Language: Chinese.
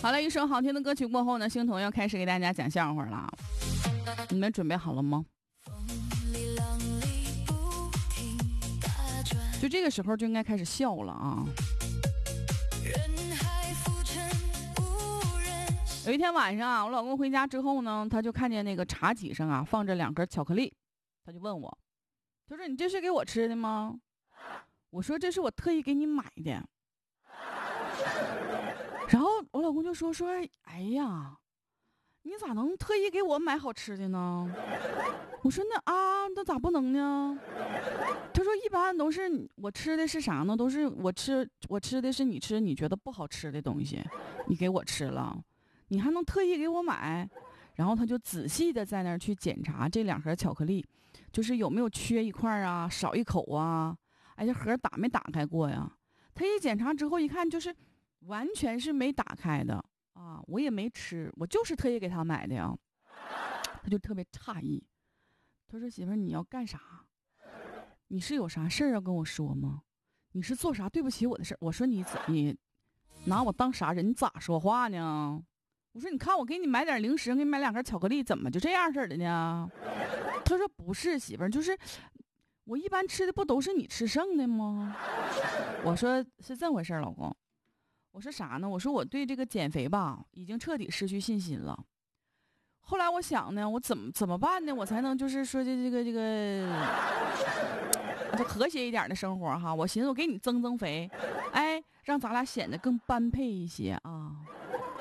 好了，一首好听的歌曲过后呢，星彤要开始给大家讲笑话了，你们准备好了吗？就这个时候就应该开始笑了啊。有一天晚上啊，我老公回家之后呢，他就看见那个茶几上啊放着2根巧克力，他就问我，他说你这是给我吃的吗？我说这是我特意给你买的。然后我老公就说哎呀，你咋能特意给我买好吃的呢？我说那咋不能呢？他说一般都是我吃的是啥呢？都是我吃的是你觉得不好吃的东西，你给我吃了，你还能特意给我买？然后他就仔细的在那儿去检查这2盒巧克力，就是有没有缺一块啊，少一口啊，哎，这盒打没打开过呀？他一检查之后一看，就是完全是没打开的啊，我也没吃，我就是特意给他买的呀。他就特别诧异，他说媳妇儿你要干啥？你是有啥事儿要跟我说吗？你是做啥对不起我的事儿？我说你拿我当啥人？你咋说话呢？我说你看我给你买点零食，给你买2根巧克力，怎么就这样式的呢？他说不是媳妇儿，就是我一般吃的不都是你吃剩的吗？我说是这回事，老公。我说啥呢？我说我对这个减肥吧已经彻底失去信心了。后来我想呢，我怎么办呢？我才能就是说这个就和谐一点的生活哈。我寻思我给你增肥，哎，让咱俩显得更般配一些啊。